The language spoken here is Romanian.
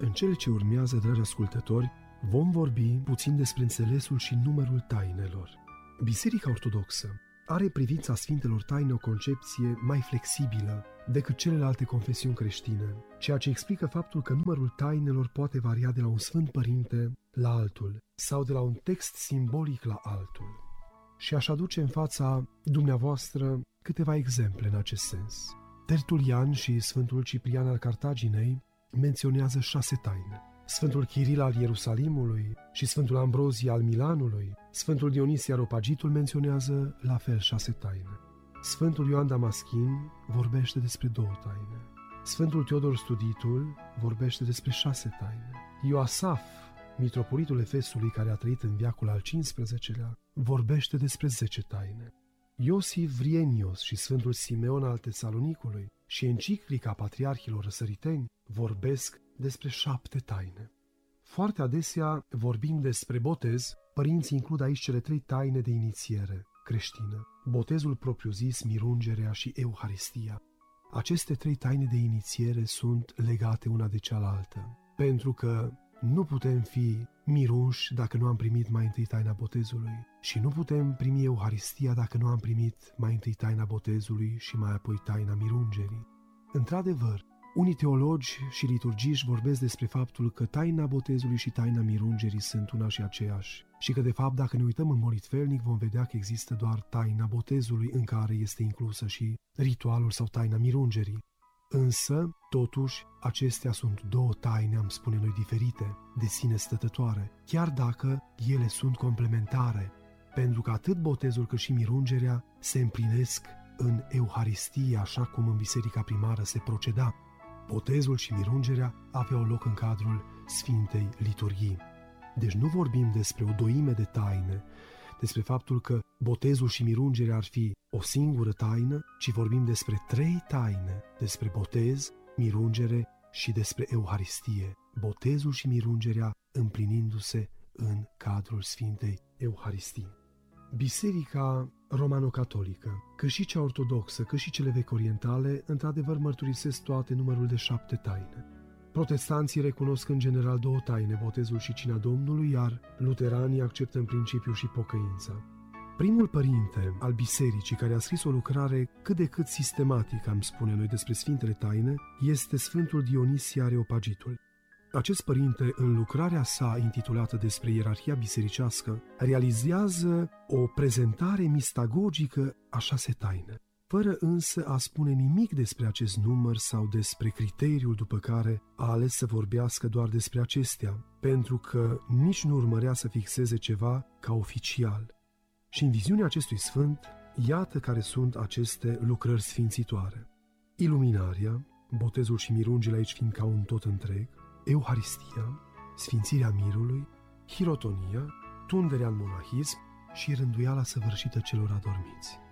În cele ce urmează, dragi ascultători, vom vorbi puțin despre înțelesul și numărul tainelor. Biserica Ortodoxă are privința Sfintelor Taine o concepție mai flexibilă decât celelalte confesiuni creștine, ceea ce explică faptul că numărul tainelor poate varia de la un Sfânt Părinte la altul sau de la un text simbolic la altul. Și aș aduce în fața dumneavoastră câteva exemple în acest sens. Tertulian și Sfântul Ciprian al Cartaginei menționează 6 taine. Sfântul Chiril al Ierusalimului și Sfântul Ambrozie al Milanului, Sfântul Dionisie Areopagitul menționează la fel 6 taine. Sfântul Ioan Damaschin vorbește despre 2 taine. Sfântul Teodor Studitul vorbește despre 6 taine. Ioasaf, mitropolitul Efesului care a trăit în veacul al XV-lea, vorbește despre 10 taine. Iosif Vrienios și Sfântul Simeon al Tesalonicului și enciclica patriarhilor răsăriteni vorbesc despre 7 taine. Foarte adesea vorbim despre botez, părinții includ aici cele 3 taine de inițiere creștină: botezul propriu-zis, mirungerea și Euharistia. Aceste 3 taine de inițiere sunt legate una de cealaltă, pentru că nu putem fi mirunși dacă nu am primit mai întâi taina botezului și nu putem primi Euharistia dacă nu am primit mai întâi taina botezului și mai apoi taina mirungerii. Într-adevăr, unii teologi și liturgiști vorbesc despre faptul că taina botezului și taina mirungerii sunt una și aceeași și că, de fapt, dacă ne uităm în molitvelnic, vom vedea că există doar taina botezului în care este inclusă și ritualul sau taina mirungerii. Însă, totuși, acestea sunt 2 taine, am spune noi, diferite, de sine stătătoare, chiar dacă ele sunt complementare, pentru că atât botezul cât și mirungerea se împlinesc în Euharistie, așa cum în biserica primară se proceda. Botezul și mirungerea aveau loc în cadrul Sfintei Liturghii. Deci nu vorbim despre o doime de taine, despre faptul că botezul și mirungerea ar fi o singură taină, ci vorbim despre 3 taine, despre botez, mirungere și despre Euharistie. Botezul și mirungerea împlinindu-se în cadrul Sfintei Euharistii. Biserica romano-catolică, cât și cea ortodoxă, cât și cele vechi orientale, într-adevăr mărturisesc toate numărul de 7 taine. Protestanții recunosc în general 2 taine, botezul și cina Domnului, iar luteranii acceptă în principiu și pocăința. Primul părinte al bisericii care a scris o lucrare cât de cât sistematică, am spune noi, despre Sfintele Taine, este Sfântul Dionisie Areopagitul. Acest părinte, în lucrarea sa intitulată despre ierarhia bisericească, realizează o prezentare mistagogică a 6 taine, fără însă a spune nimic despre acest număr sau despre criteriul după care a ales să vorbească doar despre acestea, pentru că nici nu urmărea să fixeze ceva ca oficial. Și în viziunea acestui sfânt, iată care sunt aceste lucrări sfințitoare: iluminarea, botezul și mirungile aici fiind ca un tot întreg, Euharistia, sfințirea mirului, hirotonia, tunderea în monahism și rânduiala săvârșită celor adormiți.